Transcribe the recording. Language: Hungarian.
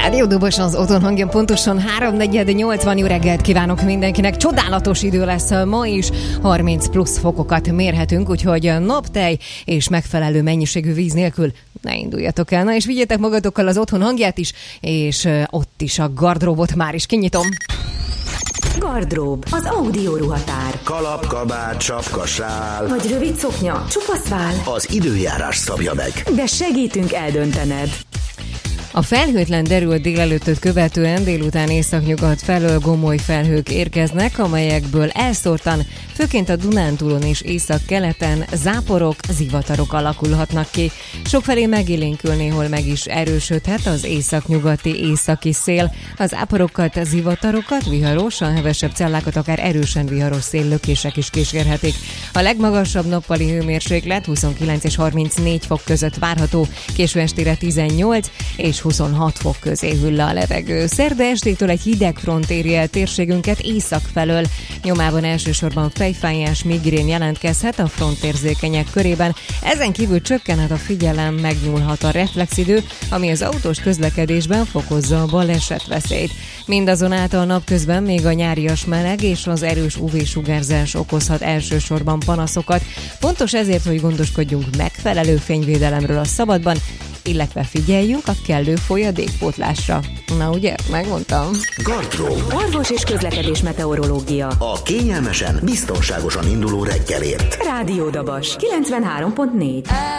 Rádió Dobos az otthon hangja, pontosan 3:48. Jó reggelt kívánok mindenkinek. Csodálatos idő lesz ma is, 30 plusz fokokat mérhetünk, úgyhogy naptej és megfelelő mennyiségű víz nélkül ne induljatok el. Na és vigyétek magatokkal az otthon hangját is, és ott is a gardróbot már is kinyitom. Gardrób, az audio ruhatár. Kalap, kabát, sapka, sál. Vagy rövid szoknya, csupasz vál. Az időjárás szabja meg. De segítünk eldöntened. A felhőtlen derült délelőttöt követően délután északnyugat felől gomoly felhők érkeznek, amelyekből elszórtan, főként a Dunántúlon és északkeleten záporok, zivatarok alakulhatnak ki. Sokfelé megélénkül, néhol meg is erősödhet az északnyugati északi szél. Az záporokat, zivatarokat, viharosan hevesebb cellákat, akár erősen viharos széllökések is kísérhetik. A legmagasabb nappali hőmérséklet 29 és 34 fok között várható, késő estére 18 és 26 fok közé hűl le a levegő. Szerda estétől egy hideg front éri el térségünket észak felől. Nyomában elsősorban fejfájás, migrén jelentkezhet a frontérzékenyek körében. Ezen kívül csökkenhet a figyelem, megnyúlhat a reflexidő, ami az autós közlekedésben fokozza a balesetveszélyt. Mindazonáltal napközben még a nyárias meleg és az erős UV-sugárzás okozhat elsősorban panaszokat. Fontos ezért, hogy gondoskodjunk megfelelő fényvédelemről a szabadban, illetve figyeljünk a kellő folyadékpótlásra. Na ugye, megmondtam. Gardrób. Orvos és közlekedés meteorológia. A kényelmesen, biztonságosan induló reggelért. Rádió Dobos 93.4.